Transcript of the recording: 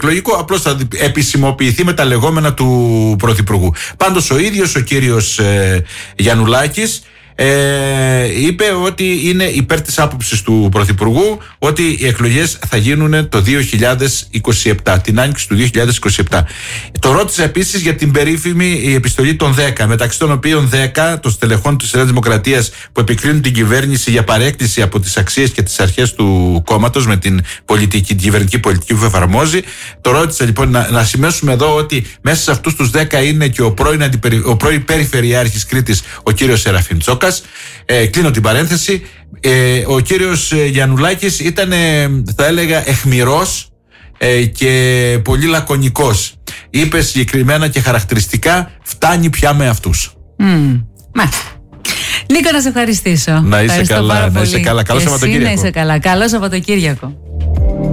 εκλογικό, απλώς θα επισημοποιηθεί με τα λεγόμενα του Πρωθυπουργού. Πάντως ο ίδιος ο κύριος Γιαννουλάκης είπε ότι είναι υπέρ της άποψης του Πρωθυπουργού ότι οι εκλογές θα γίνουν το 2027, την άνοιξη του 2027. Το ρώτησε επίσης για την περίφημη επιστολή των 10, μεταξύ των οποίων 10 των στελεχών της Νέας Δημοκρατίας που επικρίνουν την κυβέρνηση για παρέκτηση από τις αξίες και τις αρχές του κόμματος με την κυβερνητική πολιτική που εφαρμόζει. Το ρώτησε λοιπόν να σημειώσουμε εδώ ότι μέσα σε αυτούς τους 10 είναι και ο πρώην Περιφερειάρχης Κρήτης, ο κύριος Σεραφείμ Τσόκας. Κλείνω την παρένθεση. Ο κύριος Γιαννουλάκης ήταν, θα έλεγα, αιχμηρός και πολύ λακωνικός. Είπε συγκεκριμένα και χαρακτηριστικά, φτάνει πια με αυτούς. Νίκο, να σε ευχαριστήσω. Να είσαι καλά, να είσαι καλά. Καλό Σαββατοκύριακο. Να είσαι καλά. Καλό Σαββατοκύριακο.